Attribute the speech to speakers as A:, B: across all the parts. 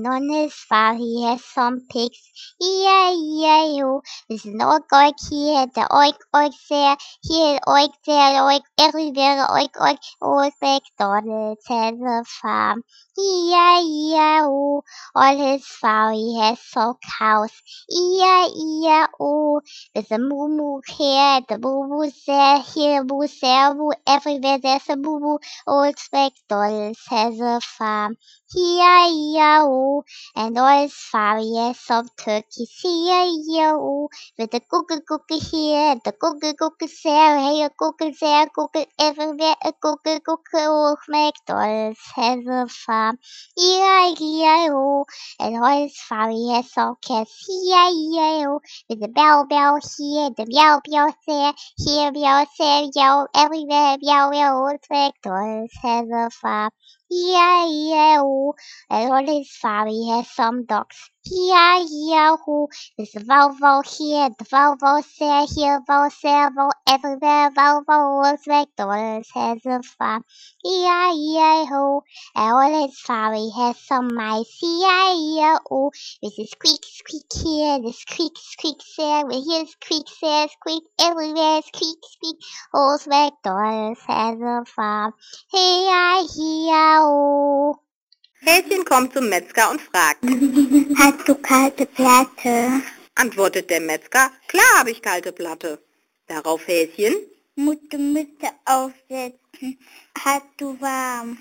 A: On his farm he has some pigs, E-I-E-I-O. There's an oink here, the oink there, here oink there, oink everywhere, oink. Old MacDonald has a farm, E-I-E-I-O. On his farm he has some cows, E-I-E-I-O. There's a moo here, the moo there, here moo there, moo everywhere. There's a moo. Old MacDonald has a farm, E-I-E-I-O. And all his farm he has some turkeys, E-I-E-I-O. With the google here, the google there, here google there, google everywhere, a google. Old MacDonald has a farm, E-I-E-I-O. And all his farm he has some cats, E-I-E-I-O. With the bell here, the meow there, here meow there, meow everywhere, meow. Old MacDonald has a farm, E-I-E-I-O. And on his farm he has some dogs, E-I-E-I-O. There's a wow here, the wow there, here wow there, wow everywhere, wow. Old MacDonald has a farm, E-I-E-I-O. And on his farm he has some mice, E-I-E-I-O. With his squeak here, the squeak there, with his squeak there, squeak everywhere, squeak. Old MacDonald has a farm, E-I-E-I-O.
B: Häschen kommt zum Metzger und fragt:
C: Hast du kalte Platte?
B: Antwortet der Metzger: Klar habe ich kalte Platte. Darauf Häschen:
C: Musst du Mütze aufsetzen. Hast du warm?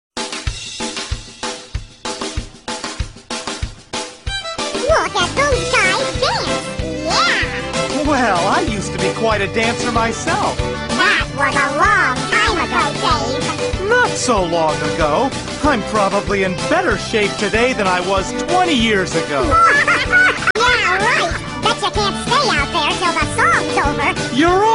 D: Look at those guys dance! Yeah!
E: Well, I used to be quite a dancer myself.
D: That was a long time ago, Dave.
E: Not so long ago. I'm probably in better shape today than I was 20 years ago.
D: Yeah, right. Bet you can't stay out there till the song's over.
E: You're